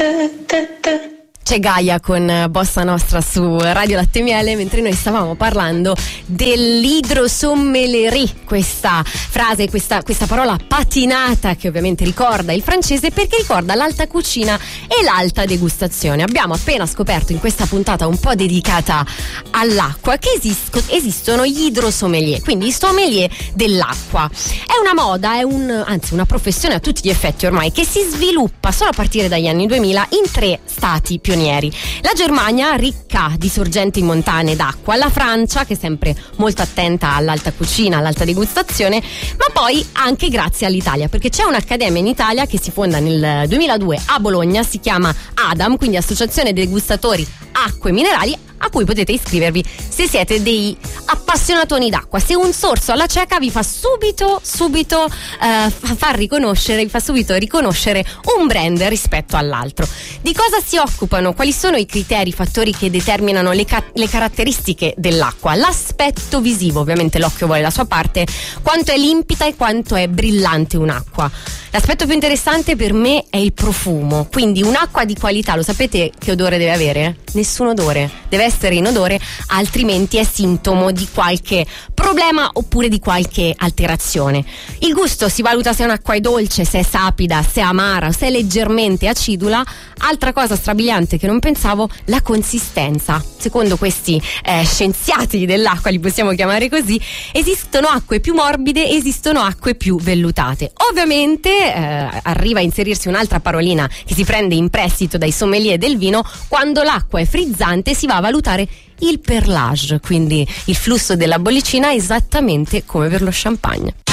C'è Gaia con Bossa Nostra su Radio Latte Miele, mentre noi stavamo parlando dell'hydrosommellerie, questa frase, questa parola patinata che ovviamente ricorda il francese perché ricorda l'alta cucina e l'alta degustazione. Abbiamo appena scoperto in questa puntata un po' dedicata all'acqua che esistono gli hydrosommelier, quindi i sommelier dell'acqua. È una moda, anzi una professione a tutti gli effetti ormai, che si sviluppa solo a partire dagli anni 2000 in 3 stati pionieri. La Germania, ricca di sorgenti montane d'acqua, la Francia, che è sempre molto attenta all'alta cucina, all'alta degustazione, ma poi anche grazie all'Italia, perché c'è un'accademia in Italia che si fonda nel 2002 a Bologna, si chiama ADAM, quindi Associazione Degustatori Acque Minerali, a cui potete iscrivervi se siete dei appassionatoni d'acqua. Se un sorso alla cieca vi fa subito riconoscere un brand rispetto all'altro. Di cosa si occupano? Quali sono i criteri, i fattori che determinano le caratteristiche dell'acqua? L'aspetto visivo, ovviamente l'occhio vuole la sua parte, quanto è limpida e quanto è brillante un'acqua. L'aspetto più interessante per me è il profumo, quindi un'acqua di qualità, lo sapete che odore deve avere? Nessun odore, deve essere inodore, altrimenti è sintomo di qualche problema oppure di qualche alterazione. Il gusto si valuta se un'acqua è dolce, se è sapida, se è amara, se è leggermente acidula. Altra cosa strabiliante che non pensavo, la consistenza. Secondo questi scienziati dell'acqua, li possiamo chiamare così, esistono acque più morbide, esistono acque più vellutate. Ovviamente arriva a inserirsi un'altra parolina che si prende in prestito dai sommelier del vino: quando l'acqua è frizzante si va a valutare il perlage, quindi il flusso della bollicina, esattamente come per lo champagne.